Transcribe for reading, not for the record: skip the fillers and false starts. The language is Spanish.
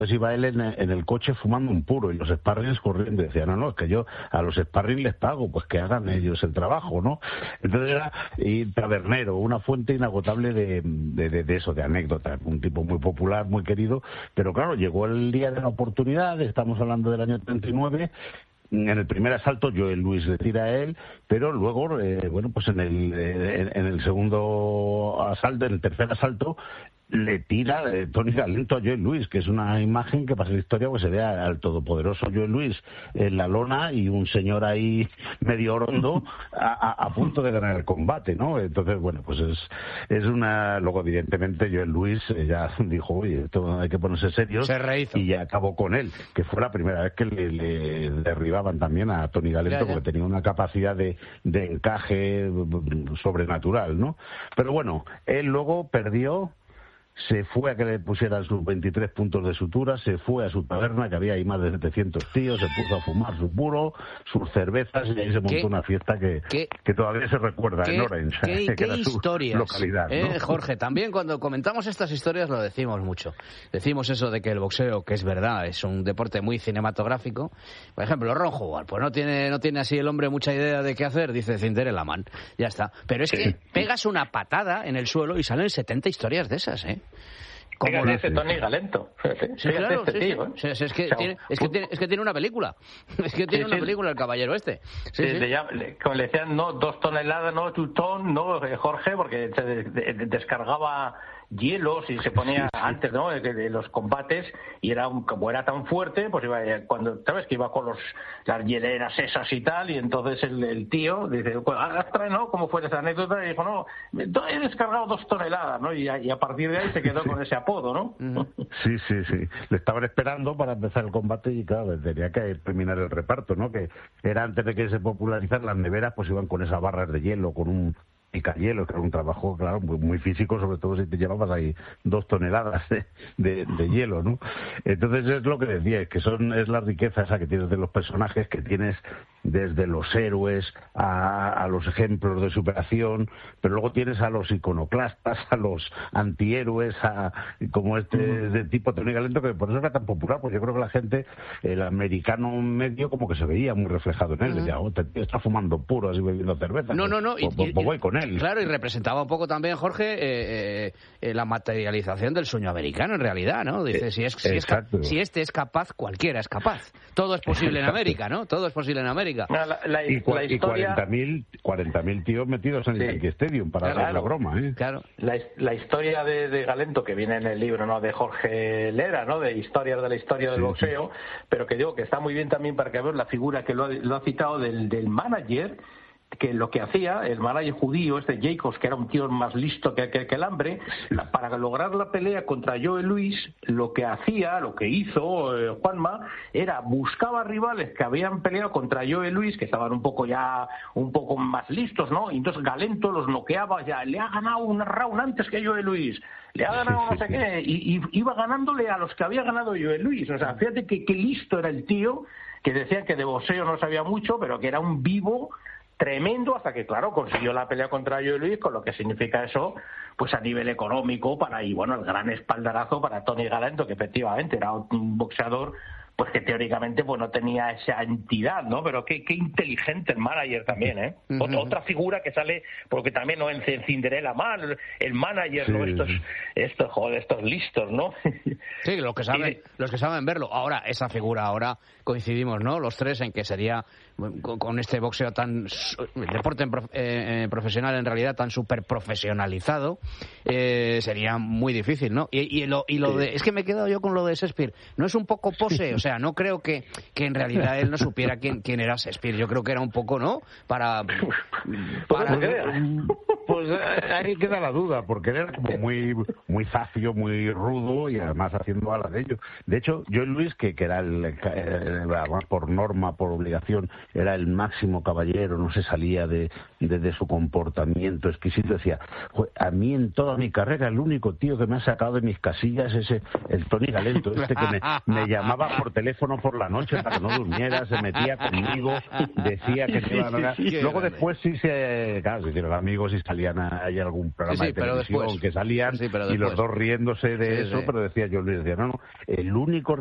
Entonces iba él en el coche fumando un puro y los sparrings corriendo. Y decía, no, es que yo a los sparrings les pago, pues que hagan ellos el trabajo, ¿no? Entonces era tabernero, una fuente inagotable de eso, de anécdotas. Un tipo muy popular, muy querido, pero claro, llegó el día de la oportunidad, estamos hablando del año 39. En el primer asalto Joe Louis le tira a él, pero luego, pues en el segundo asalto, en el tercer asalto, le tira Tony Galento a Joe Louis, que es una imagen que pasa en la historia, pues se ve al todopoderoso Joe Louis en la lona y un señor ahí medio orondo a punto de ganar el combate, ¿no? Entonces, bueno, pues es una... Luego, evidentemente, Joe Louis ya dijo, oye, esto hay que ponerse serios, se rehizo. Y ya acabó con él, que fue la primera vez que le derribaban también a Tony Galento, porque tenía una capacidad de encaje sobrenatural, ¿no? Pero bueno, él luego perdió. Se fue a que le pusieran sus 23 puntos de sutura, se fue a su taberna, que había ahí más de 700 tíos, se puso a fumar su puro, sus cervezas, y ahí se montó una fiesta que todavía se recuerda en Orange, que era su localidad, ¿no? Jorge, también cuando comentamos estas historias lo decimos mucho. Decimos eso de que el boxeo, que es verdad, es un deporte muy cinematográfico. Por ejemplo, Ron Howard, pues no tiene así el hombre mucha idea de qué hacer, dice Cinderella Man, ya está. Pero es que pegas una patada en el suelo y salen 70 historias de esas, ¿eh? Fíjate ese Tony Galento. Sí, claro, es que tiene una película. Es que tiene una película el caballero este. Como le decían, no 2 toneladas, no 2 ton, no Jorge, porque se descargaba hielos y se ponía antes, ¿no?, de los combates, y como era tan fuerte, pues iba, cuando sabes que iba con las hieleras esas y tal, y entonces el tío dice, pues, ¿no? ¿Cómo fue esa anécdota? Y dijo, no, he descargado 2 toneladas, ¿no? Y a partir de ahí se quedó con ese apodo, ¿no? Sí. Le estaban esperando para empezar el combate y claro, tenía que terminar el reparto, ¿no? Que era antes de que se popularizaran las neveras, pues iban con esas barras de hielo, con un picahielo, que era un trabajo, claro, muy físico, sobre todo si te llevabas ahí 2 toneladas de hielo, ¿no? Entonces es lo que decía, que es la riqueza esa que tienes de los personajes, que tienes desde los héroes a los ejemplos de superación, pero luego tienes a los iconoclastas, a los antihéroes, como de tipo Tony Galento, que por eso era tan popular, pues yo creo que la gente, el americano medio, como que se veía muy reflejado en él. Decía, este tío está fumando puros y bebiendo cerveza. No. Pues voy con él. Claro, y representaba un poco también, Jorge, la materialización del sueño americano, en realidad, ¿no? Dice, si este es capaz, cualquiera es capaz. Todo es posible en América, ¿no? Todo es posible en América. La historia... 40.000 tíos metidos en el Yankee Stadium para hacer la broma, ¿eh? Claro. La historia de Galento, que viene en el libro, ¿no?, de Jorge Lera, ¿no?, de historias de la historia del boxeo, pero que digo que está muy bien también para que veas la figura que lo ha citado del manager, que lo que hacía el manager judío, Jacobs, que era un tío más listo que el hambre, para lograr la pelea contra Joe Louis, lo que hizo Juanma, era buscaba rivales que habían peleado contra Joe Louis, que estaban un poco más listos, ¿no? Y entonces Galento los noqueaba, ya le ha ganado un round antes que Joe Louis, le ha ganado no sé qué, y iba ganándole a los que había ganado Joe Louis. O sea, fíjate qué listo era el tío, que decían que de boxeo no sabía mucho, pero que era un vivo tremendo, hasta que, claro, consiguió la pelea contra Joe Louis, con lo que significa eso, pues a nivel económico, el gran espaldarazo para Tony Galento, que efectivamente era un boxeador, pues que teóricamente pues no tenía esa entidad, ¿no? Pero qué inteligente el manager también, ¿eh? Otra figura que sale, porque también no en Cinderella Man, el manager, ¿no? Estos listos, ¿no? Sí, los que saben verlo. Ahora, esa figura, coincidimos, ¿no?, los tres, en que sería, con este boxeo tan deporte profesional, en realidad tan súper profesionalizado, sería muy difícil, ¿no? Es que me he quedado yo con lo de Shakespeare. No es un poco pose, o sea, no creo que en realidad él no supiera quién era Shakespeare. Yo creo que era un poco, ¿no?, pues ahí queda la duda, porque era como muy zafio, muy rudo, y además haciendo ala de ello. De hecho, Joe Louis, que era por norma, por obligación, era el máximo caballero, no se salía de su comportamiento exquisito, decía, a mí en toda mi carrera el único tío que me ha sacado de mis casillas es el Tony Galento, que me llamaba por por teléfono por la noche para que no durmiera, se metía conmigo, decía que se iban a... Luego después sí se hicieron amigos y salían ahí a algún programa de televisión que salían y los dos riéndose de eso, pero decía yo, le decía, no, el único